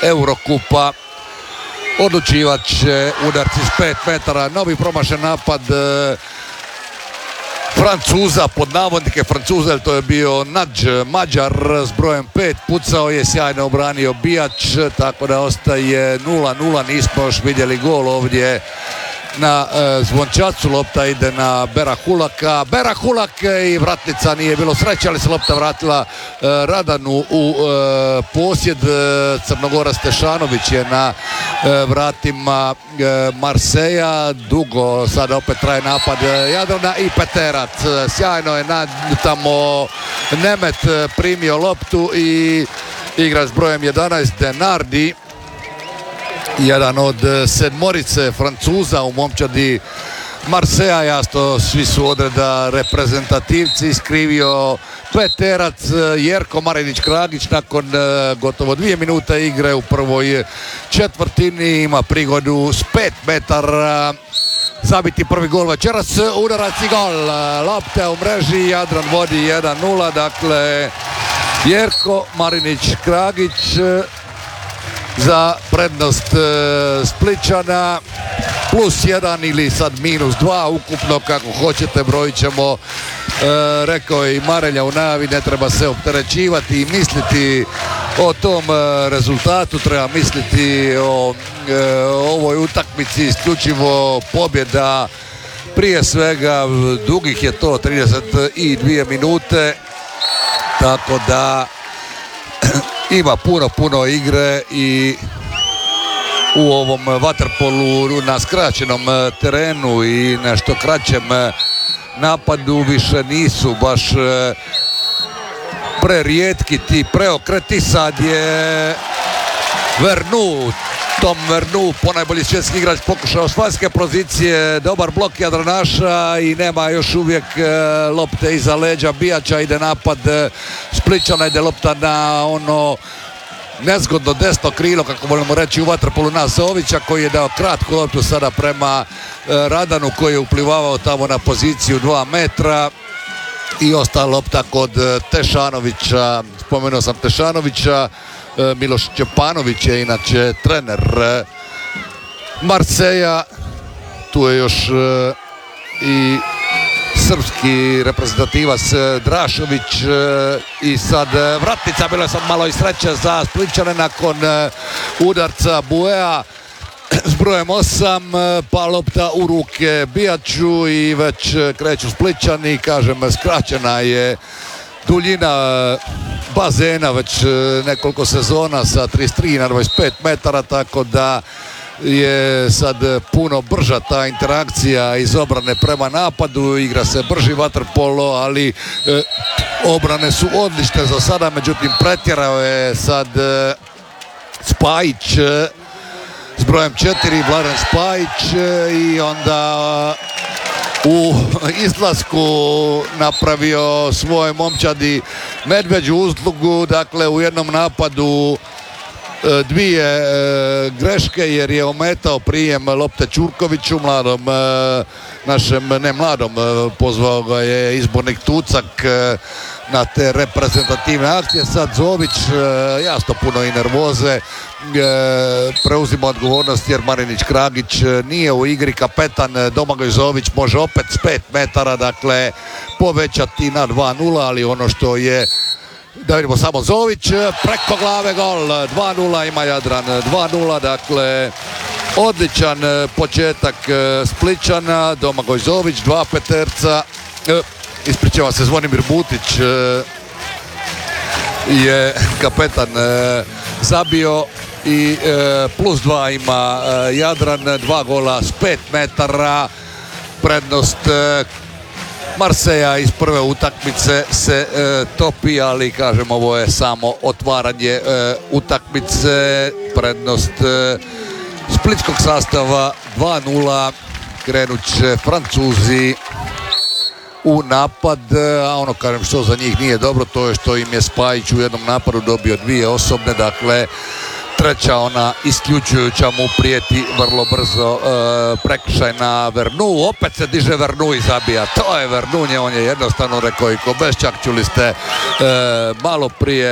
Eurokupa. Odlučivat će udarci s 5 metara, novi promašen napad Francuza, pod navodnike Francuza, to je bio Mađar s brojem 5, pucao je, sjajno obranio Bijač, tako da ostaje 0-0, nismo još vidjeli gol ovdje na zvončacu, lopta ide na Bera Hulak i vratnica, nije bilo sreće, ali se lopta vratila Radanu u posjed. Crnogora Stešanović je na vratima Marseja, dugo sada opet traje napad Jadrana i Peterac, sjajno je tamo Nemet primio loptu i igra s brojem 11 Denardi, jedan od sedmorice Francuza u momčadi Marseja, jasno svi su odreda reprezentativci, iskrivio Peterac. Jerko Marinić-Kragić nakon gotovo 2 minute igre u prvoj četvrtini ima prigodu s 5 metara zabiti prvi gol večeras, udarac i gol, lopta u mreži, Jadran vodi 1-0, dakle Jerko Marinić-Kragić za prednost Spličana, +1 ili sad -2 ukupno, kako hoćete, brojit ćemo. Rekao je i Marelja u najavi, ne treba se opterećivati i misliti o tom rezultatu, treba misliti o ovoj utakmici isključivo pobjeda, prije svega dugih je to 32 minute, tako da ima puno igre i u ovom vaterpolu na skraćenom terenu i nešto kraćem napadu više nisu baš prerijetki ti preokreti. Sad je Tom Vernu, ponajbolji svjetski igrač, pokušao s vanjske pozicije, dobar blok Jadranaša i nema još uvijek lopte iza leđa Bijača, ide napad Spličana, ide lopta na ono nezgodno desno krilo, kako volimo reći u vaterpolu, na Zovića, koji je dao kratku loptu sada prema Radanu, koji je uplivavao tamo na poziciju 2 metra i ostala lopta kod Tešanovića. Spomenuo sam Tešanovića, Miloš Čepanović je inače trener Marseja, tu je još i srpski reprezentativac Drašović i sad vratnica, bilo je sad malo i sreće za Spličane nakon udarca Buea s brojem 8, pa lopta u ruke Bijaču i već kreću Spličani, kažem skraćena je duljina bazena već nekoliko sezona sa 33 na 25 metara, tako da je sad puno brža ta interakcija iz obrane prema napadu, igra se brži vaterpolo, ali obrane su odlične za sada, međutim pretjerao je sad Spajić s brojem 4, Vladan Spajić, i onda u izlasku napravio svoj momčadi medveđu uslugu, dakle u jednom napadu 2 greške, jer je ometao prijem lopte Ćurkoviću, mladom našem, ne mladom, pozvao ga je izbornik Tucak na te reprezentativne akcije. Sad Zović, jasno puno i nervoze, preuzima odgovornost jer Marinić-Kragić nije u igri. Kapetan Domagoj Zović može opet s 5 metara, dakle povećati na 2-0, ali ono što je, da vidimo samo Zović, preko glave gol, 2-0 ima Jadran, 2-0, dakle odličan početak Spličana. Domagoj Zović, 2 peterca, ispričava se Zvonimir Butić, je kapetan zabio i +2 ima Jadran, 2 gola s 5 metara, prednost Marseja iz prve utakmice se topi, ali kažem, ovo je samo otvaranje utakmice. Prednost splitskog sastava 2-0, krenut će Francuzi u napad, a ono, kažem, što za njih nije dobro, to je što im je Spajić u jednom napadu dobio 2 osobne, dakle treća, ona isključujuća, mu prijeti vrlo brzo prekršaj na Vernu. Opet se diže Vernu i zabija. To je Vernunje, on je jednostavno rekao i Kobeščak, čuli ste malo prije,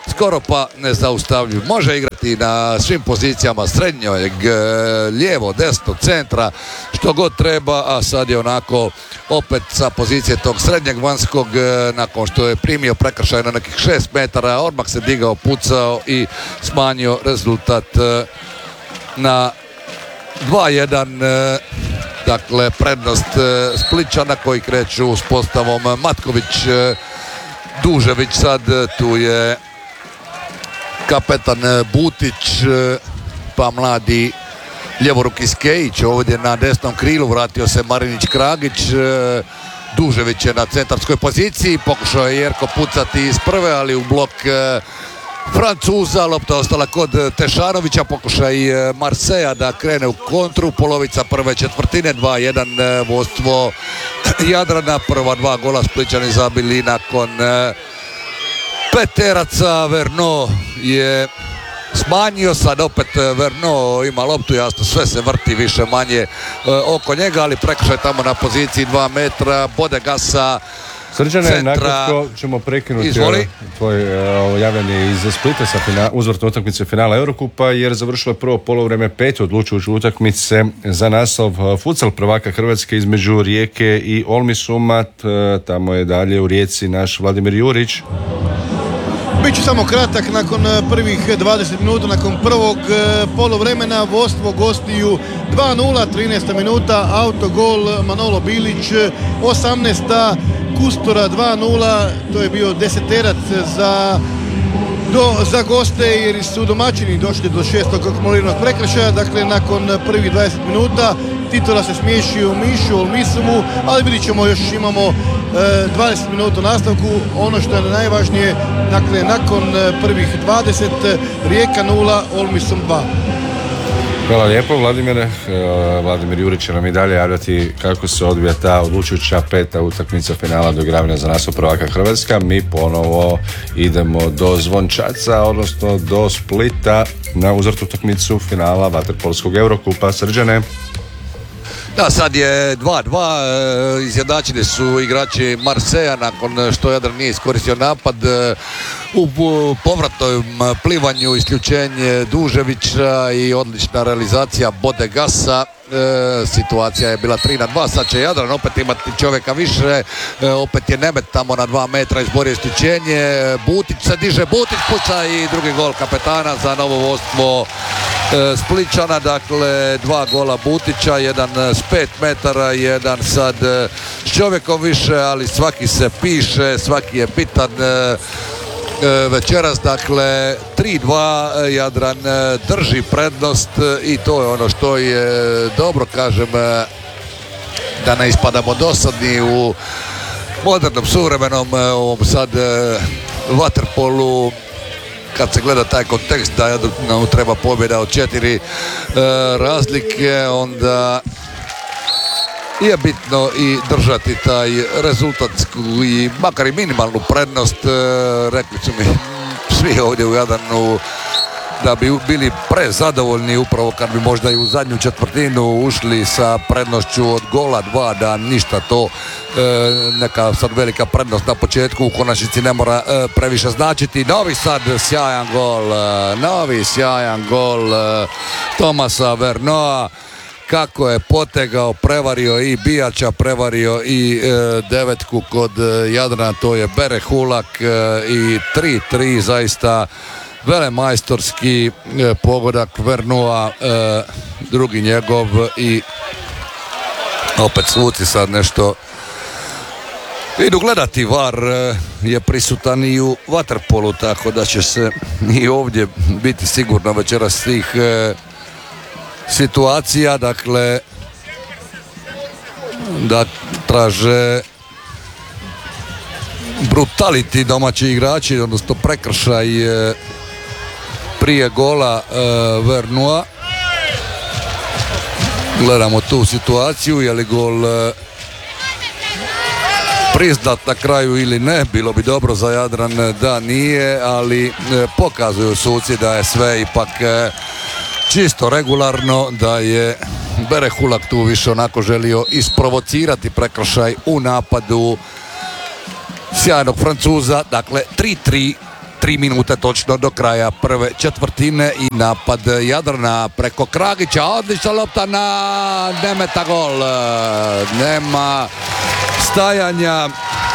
skoro pa nezaustavljiv. Može igrati na svim pozicijama srednjeg, lijevo, desno, centra, što god treba, a sad je onako opet sa pozicije tog srednjeg vanjskog, nakon što je primio prekršaj na nekih 6 metara, odmah se digao, pucao i smanjio rezultat na 2-1. Dakle, prednost Splićana koji kreću s postavom Matković, Dužević, sad tu je kapetan Butić, pa mladi ljevoruki Skejić ovdje na desnom krilu, vratio se Marinić Kragić, Dužević je na centarskoj poziciji, pokušao je Jerko pucati iz prve, ali u blok Francuza, lopta ostala kod Tešanovića, pokušaj Marseja da krene u kontru, polovica prve četvrtine, 2-1 vodstvo Jadrana, prva 2 gola Splićani zabili nakon peteraca. Verno je smanjio, sad opet Verno ima loptu, jasno sve se vrti više manje oko njega, ali prekršaj tamo na poziciji 2 metra, Bodegasa. Srđane, nakon što ćemo prekinuti tvoje javljanje iz Splita sa uzvrtne utakmice finala Eurokupa, jer završilo prvo poluvreme 5 odlučujuće utakmice za naslov futsal prvaka Hrvatske između Rijeke i Olmi-Sumat. Tamo je dalje u Rijeci naš Vladimir Jurić. Biću samo kratak, nakon prvih 20 minuta, nakon prvog poluvremena, vodstvo gostiju 2-0, 13 minuta, autogol Manolo Bilić, 18. Kustora 2-0, to je bio deseterac za goste jer su domaćini došli do 6. akumuliranog prekršaja. Dakle, nakon prvih 20 minuta Titola se smiješio Mišu Olmisumu, ali vidit ćemo, još imamo 20 minuta u nastavku. Ono što je najvažnije, dakle, nakon prvih 20, Rijeka 0, Olmisum 2. Hvala lijepo, Vladimir Jurić će nam i dalje javljati kako se odvija ta odlučujuća 5. utakmica finala doigravanja za naslov prvaka Hrvatska. Mi ponovo idemo do Zvončaca, odnosno do Splita na uzvrtnu utakmicu finala vaterpolskog Eurokupa. Srđane? Da, sad je 2-2, izjednačeni su igrači Marseja nakon što Jadran nije iskoristio napad. U povratnom plivanju isključenje Duževića i odlična realizacija Bodegasa. Situacija je bila 3-2, sad će Jadran opet imati čovjeka više, opet je Nemet tamo na 2 metra izborio isključenje, Butić se diže, Butić puca i drugi gol kapetana za novo vodstvo Splićana. Dakle, 2 gola Butića, jedan s 5 metara, jedan sad s čovjekom više, ali svaki se piše, svaki je bitan večeras. Dakle, 3-2, Jadran drži prednost i to je ono što je dobro, kažem, da ne ispadamo dosadni u modernom, suvremenom ovom sad vaterpolu. Kad se gleda taj kontekst da nam treba pobjeda od 4 razlike, onda je bitno i držati taj rezultatsku i makar i minimalnu prednost. Rekli su mi svi ovdje u Jadranu da bi bili prezadovoljni upravo kad bi možda i u zadnju četvrtinu ušli sa prednošću od gola 2, da ništa to neka sad velika prednost na početku u konačnici ne mora previše značiti. Novi sjajan gol Tomasa Vernoa, kako je potegao, prevario i Bijača, prevario i devetku kod Jadrana, to je Bere Hulak, i 3-3, zaista velemajstorski pogodak Vernoa, drugi njegov, i opet suci sad nešto idu gledati. VAR je prisutan i u vaterpolu, tako da će se i ovdje biti sigurno večeras svih situacija, dakle, da traže brutality domaći igrači, odnosno prekršaj prije gola Vernoa. Gledamo tu situaciju, je li gol priznat na kraju ili ne. Bilo bi dobro za Jadran da nije, ali pokazuju suci da je sve ipak čisto regularno, da je Bere Hulak tu više onako želio isprovocirati prekršaj u napadu sjajnog Francuza. Dakle, 3-3 3 minute točno do kraja prve četvrtine i napad Jadrana preko Kragića, odlična lopta na Nemeta, gol. Nema stajanja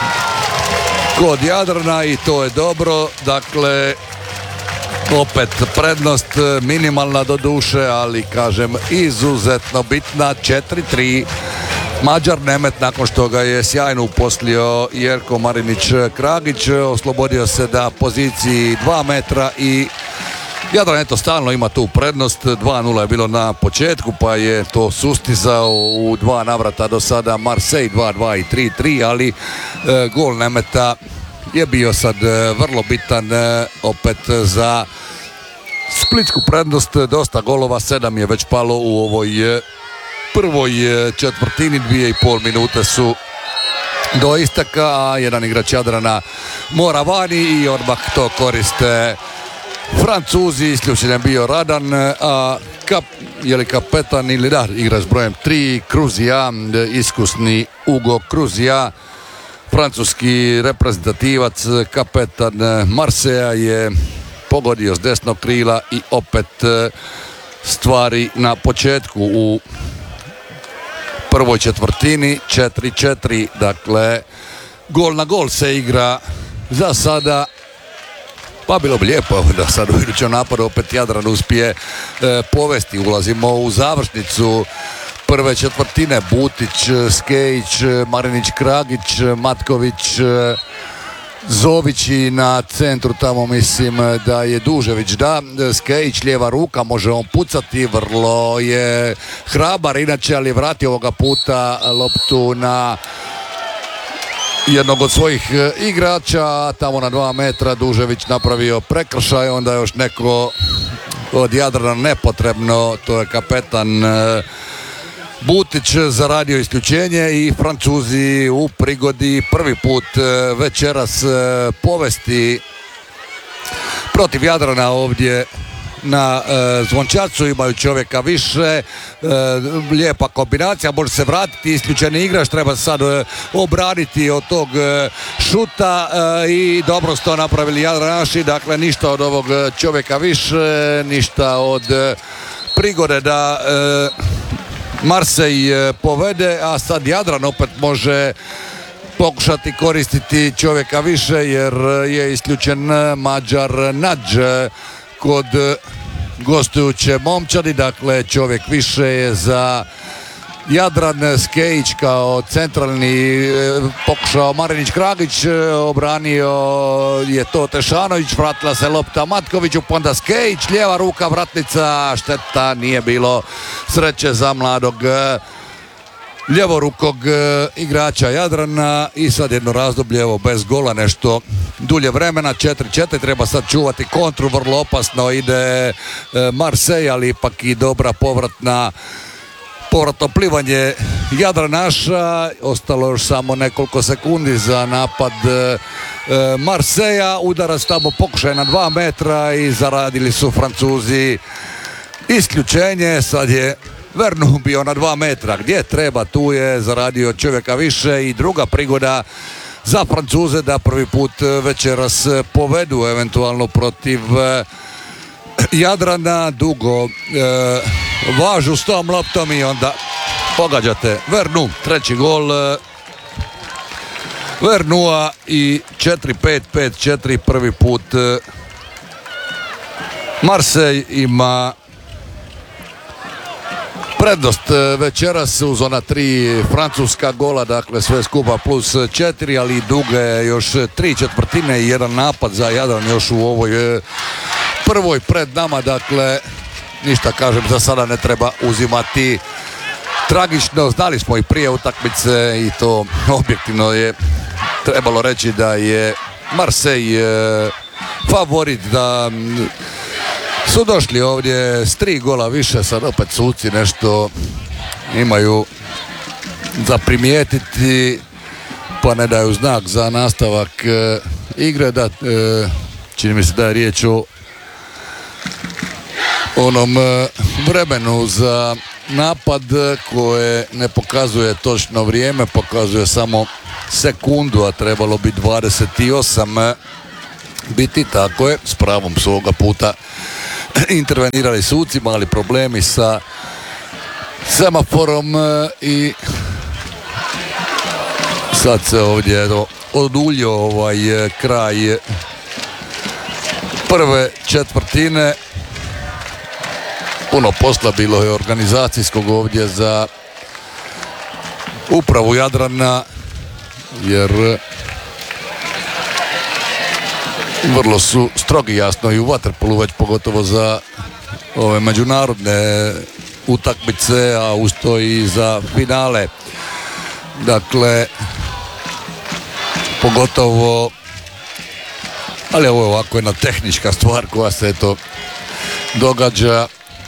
kod Jadrana i to je dobro. Dakle, opet prednost minimalna do duše, ali kažem izuzetno bitna. 4-3 Mađar Nemet nakon što ga je sjajno uposlio Jerko Marinić Kragić, oslobodio se da poziciji 2 metra i Jadran eto stalno ima tu prednost. 2-0 je bilo na početku, pa je to sustizao u 2 navrata do sada Marseille 2-2 i 3-3, ali gol Nemeta je bio sad vrlo bitan opet za splitsku prednost. Dosta golova, 7 je već palo u ovoj prvoj četvrtini, 2,5 minute su do isteka, a jedan igrač Jadrana mora vani i odmah to koriste Francuzi. Isključen je bio Radan, a je li kapetan ili da, igra s brojem 3 Kruzija, iskusni Ugo Kruzija, francuski reprezentativac, kapetan Marseja, je pogodio s desnog krila i opet stvari na početku u prvoj četvrtini. 4-4, dakle gol na gol se igra za sada, pa bilo bi lijepo da sad u idućem napadu opet Jadran uspije povesti. Ulazimo u završnicu prve četvrtine. Butić, Skejić, Marinić Kragić, Matković, Zović i na centru tamo mislim da je Dužević, da, Skejić lijeva ruka, može on pucati, vrlo je hrabar inače, ali vrati ovoga puta loptu na jednog od svojih igrača, tamo na 2 metra Dužević napravio prekršaj, onda još neko od Jadrana nepotrebno, to je kapetan Butić zaradio isključenje i Francuzi u prigodi prvi put večeras povesti protiv Jadrana ovdje na Zvončarcu. Imaju čovjeka više, lijepa kombinacija, može se vratiti isključeni igrač, treba sad obraniti od tog šuta i dobro su to napravili Jadranaši. Dakle, ništa od ovog čovjeka više, ništa od prigode da Marseille povede, a sad Jadran opet može pokušati koristiti čovjeka više jer je isključen Mađar Nadž kod gostujuće momčadi. Dakle, čovjek više je za Jadran. Skejić kao centralni pokušao Marinić Kragić, obranio je to Tešanović, vratila se lopta Matkoviću, pa onda Skejić, lijeva ruka, vratnica, šteta, nije bilo sreće za mladog ljevorukog igrača Jadrana i sad jedno razdoblje evo bez gola nešto dulje vremena. 4-4, treba sad čuvati kontru, vrlo opasno ide Marseille, ali ipak i dobra povratno plivanje Jadranaša. Ostalo još samo nekoliko sekundi za napad Marseja, udarac tamo, pokušaj na 2 metra i zaradili su Francuzi isključenje. Sad je Vernu bio na 2 metra gdje treba, tu je zaradio čovjeka više i druga prigoda za Francuze da prvi put večeras povedu eventualno protiv Jadrana. Dugo važu s tom loptom i onda pogađate Vernu, treći gol Vernua i 4-5, 5-4 prvi put Marseille ima prednost večeras uz ona 3 francuska gola, dakle sve skupa plus 4, ali duge još 3 četvrtine i jedan napad za Jadran još u ovoj prvoj pred nama. Dakle, ništa kažem, za sada ne treba uzimati tragično. Znali smo i prije utakmice i to objektivno je trebalo reći da je Marseille favorit, da su došli ovdje s 3 gola više. Sad opet suci nešto imaju za primijetiti pa ne daju znak za nastavak igre. Da, čini mi se da je riječ o onom vremenu za napad koje ne pokazuje točno vrijeme, pokazuje samo sekundu, a trebalo bi 28 biti, tako je, s pravom svoga puta intervenirali suci, mali problemi sa semaforom i sad se ovdje oduljio kraj prve četvrtine. Puno posla bilo je organizacijskog ovdje za upravu Jadrana, jer vrlo su strogi, jasno, i u vaterpolu, već pogotovo za ove međunarodne utakmice, a uz to i za finale. Dakle, pogotovo, ali ovo je ovako jedna tehnička stvar koja se događa.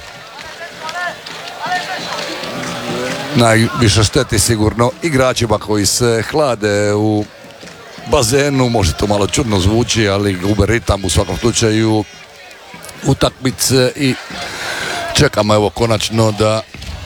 Najviše šteti sigurno igračima koji se hlade u bazenu, možda to malo čudno zvuči, ali gube ritam u svakom slučaju utakmice i čekamo evo konačno da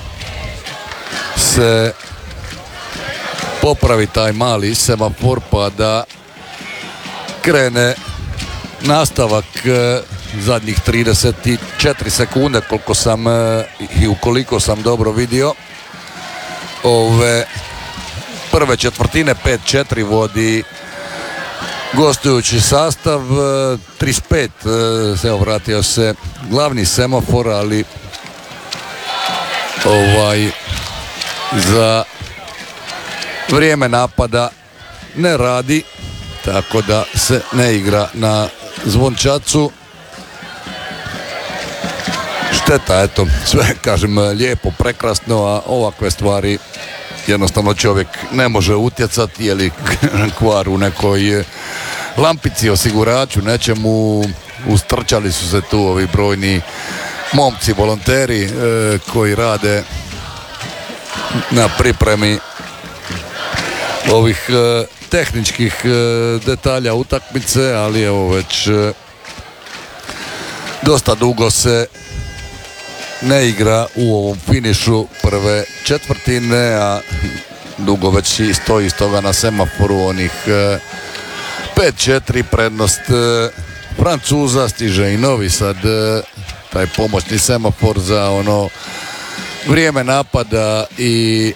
se popravi taj mali semafor pa da krene nastavak zadnjih 34 sekunde koliko sam i ukoliko sam dobro vidio ove prve četvrtine. 5-4 vodi gostujući sastav. 35 se vratio se glavni semafor, ali za vrijeme napada ne radi, tako da se ne igra na zvončacu. Šteta, eto, sve kažem lijepo, prekrasno, a ovakve stvari jednostavno čovjek ne može utjecati, je li kvar u nekoj lampici, osiguraču, nečemu. Ustrčali su se tu ovi brojni momci, volonteri koji rade na pripremi ovih tehničkih detalja utakmice, ali evo već dosta dugo se ne igra u ovom finišu prve četvrtine, a dugo već i stoji stoga na semaforu onih 5-4 prednost Francuza. Stiže i novi sad taj pomoćni semafor za ono vrijeme napada i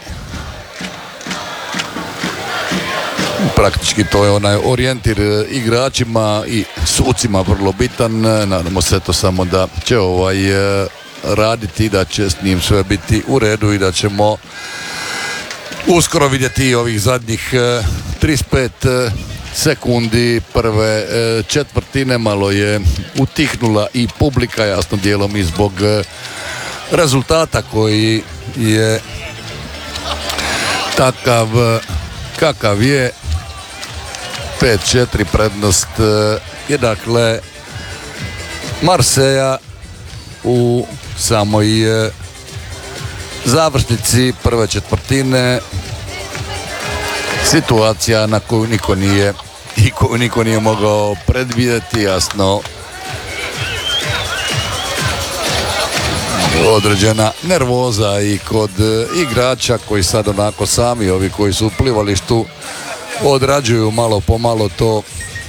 praktički to je onaj orijentir igračima i sucima vrlo bitan. Nadamo se to samo da će raditi, da će s njim sve biti u redu i da ćemo uskoro vidjeti ovih zadnjih 35 sekundi prve četvrtine. Malo je utihnula i publika, jasno dijelom i zbog rezultata koji je takav kakav je. 5-4 prednost je dakle Marseja u samoj završnici prve četvrtine. Situacija na koju niko nije mogao predvidjeti, jasno određena nervoza i kod igrača koji sad onako sami, ovi koji su u plivalištu, odrađuju malo po malo to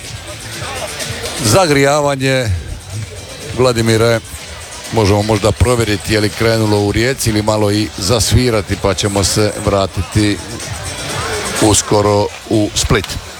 zagrijavanje. Vladimire, možemo možda provjeriti je li krenulo u Rijeci ili malo i zasvirati, pa ćemo se vratiti uskoro u Split.